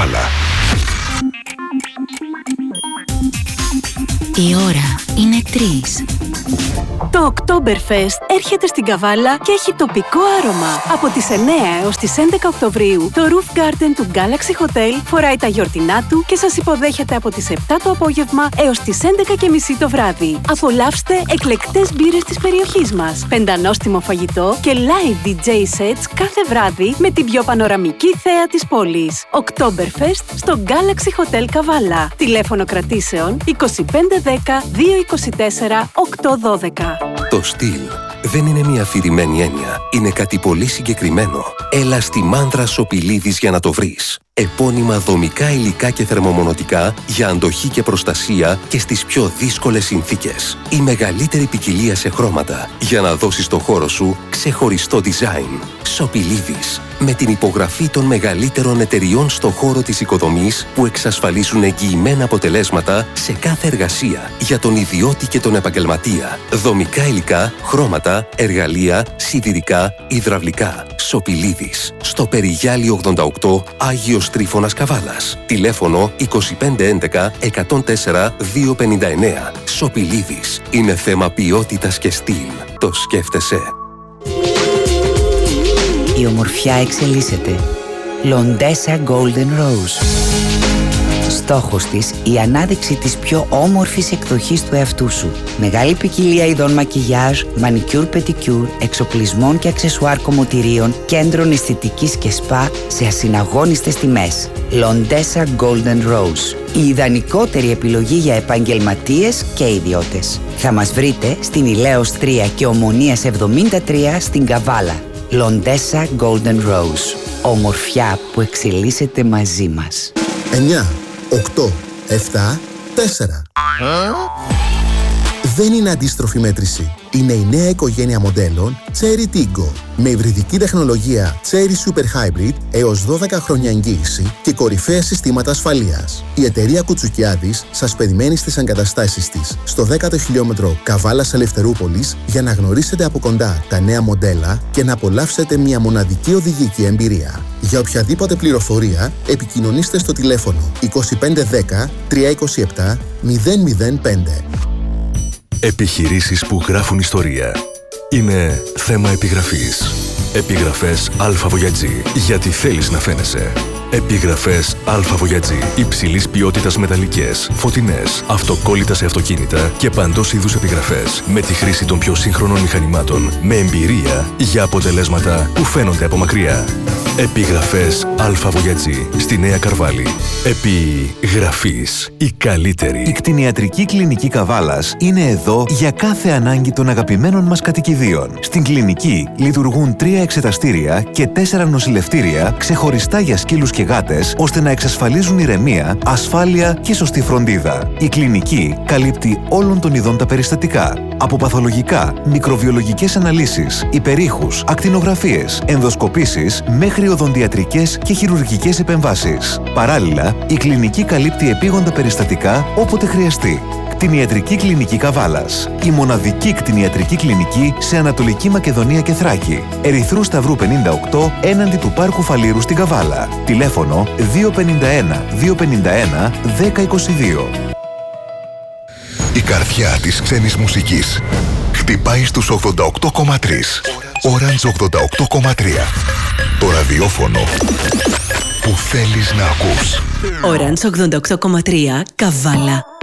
Καβάλα. Η ώρα είναι 3. Το Oktoberfest έρχεται στην Καβάλα και έχει τοπικό άρωμα. Από τις 9 έως τις 11 Οκτωβρίου, το Roof Garden του Galaxy Hotel φοράει τα γιορτινά του και σας υποδέχεται από τις 7 το απόγευμα έως τις 11:30 το βράδυ. Απολαύστε εκλεκτές μπύρες της περιοχής μας, πεντανόστιμο φαγητό και live DJ sets κάθε βράδυ με την πιο πανοραμική θέα της πόλης. Oktoberfest στο Galaxy Hotel Καβάλα. Τηλέφωνο κρατήσεων 2510 224 812. Το στυλ δεν είναι μια αφηρημένη έννοια. Είναι κάτι πολύ συγκεκριμένο. Έλα στη Μάνδρα Σοπηλίδης για να το βρεις. Επώνυμα δομικά υλικά και θερμομονωτικά για αντοχή και προστασία και στις πιο δύσκολες συνθήκες. Η μεγαλύτερη ποικιλία σε χρώματα για να δώσεις στο χώρο σου ξεχωριστό design. Σοπηλίδης. Με την υπογραφή των μεγαλύτερων εταιριών στο χώρο της οικοδομής που εξασφαλίζουν εγγυημένα αποτελέσματα σε κάθε εργασία για τον ιδιώτη και τον επαγγελματία. Δομικά υλικά, χρώματα, εργαλεία, σιδηρικά, υδραυλικά. Σοπηλίδης. Στο Περιγιάλι 88, Άγιος Τρίφωνας Καβάλας. Τηλέφωνο 2511 104 259. Σοπηλίδης. Είναι θέμα ποιότητας και στυλ. Το σκέφτεσαι. Η ομορφιά εξελίσσεται. Λοντέσα Golden Rose. Στόχος της, η ανάδειξη της πιο όμορφης εκδοχής του εαυτού σου. Μεγάλη ποικιλία ειδών μακιγιάζ, μανικιούρ πετικιούρ, εξοπλισμών και αξεσουάρ κομμωτηρίων, κέντρων αισθητικής και σπα σε ασυναγώνιστες τιμές. Λοντέσα Golden Rose. Η ιδανικότερη επιλογή για επαγγελματίες και ιδιώτες. Θα μας βρείτε στην Ηλέως 3 και Ομονίας 73 στην Καβάλα. Λοντέσα Golden Rose. Ομορφιά που εξελίσσεται μαζί μας. 9, 8, 7, 4. Δεν είναι αντίστροφη μέτρηση. Είναι η νέα οικογένεια μοντέλων Chery Tiggo με υβριδική τεχνολογία Chery Super Hybrid έως 12 χρόνια εγγύηση και κορυφαία συστήματα ασφαλείας. Η εταιρεία Κουτσουκιάδης σας περιμένει στις εγκαταστάσεις της στο 10ο χιλιόμετρο Καβάλας Ελευθερούπολης για να γνωρίσετε από κοντά τα νέα μοντέλα και να απολαύσετε μια μοναδική οδηγική εμπειρία. Για οποιαδήποτε πληροφορία επικοινωνήστε στο τηλέφωνο 2510 327 005. Επιχειρήσεις που γράφουν ιστορία. Είναι θέμα επιγραφής. Επιγραφές Αλφα Voyage. Γιατί θέλεις να φαίνεσαι. Επιγραφές Αλφα Voyage. Υψηλής ποιότητας μεταλλικές, φωτεινές, αυτοκόλλητα σε αυτοκίνητα και παντός είδους επιγραφές. Με τη χρήση των πιο σύγχρονων μηχανημάτων. Με εμπειρία για αποτελέσματα που φαίνονται από μακριά. Επιγραφές Αλφα Voyage. Στη Νέα Καρβάλη. Επιγραφής. Η καλύτερη. Η κτηνιατρική κλινική Καβάλας είναι εδώ για κάθε ανάγκη των αγαπημένων μας κατοικιδίων. Στην κλινική λειτουργούν 3 εξεταστήρια και 4 νοσηλευτήρια ξεχωριστά για σκύλους και γάτες, ώστε να εξασφαλίζουν ηρεμία, ασφάλεια και σωστή φροντίδα. Η κλινική καλύπτει όλων των ειδών τα περιστατικά. Από παθολογικά, μικροβιολογικές αναλύσεις, υπερήχους, ακτινογραφίες, ενδοσκοπήσεις μέχρι οδοντιατρικές και χειρουργικές επεμβάσεις. Παράλληλα, η κλινική καλύπτει επίγοντα περιστατικά όποτε χρειαστεί. Κτηνιατρική κλινική Καβάλας. Η μοναδική κτηνιατρική κλινική σε Ανατολική Μακεδονία και Θράκη. Ερυθρού Σταυρού 58 έναντι του Πάρκου Φαλήρου στην Καβάλα. Τηλέφωνο 251 251 1022. Η καρδιά της ξένης μουσικής χτυπάει στους 88,3. Orange 88,3. Το ραδιόφωνο που θέλεις να ακούς. Orange 88,3 Καβάλα.